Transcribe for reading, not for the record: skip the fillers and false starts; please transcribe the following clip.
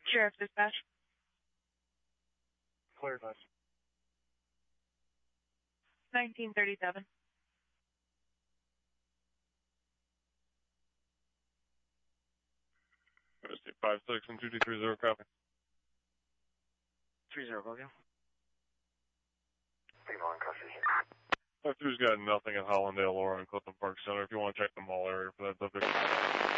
Sheriff's Dispatch. Clear, nice. 1937. State 5-6 and 2230, copy. 3-0, above you. Signal and custody. 5-2's got nothing at Hollandale or in Clifton Park Center if you want to check the mall area for that subject.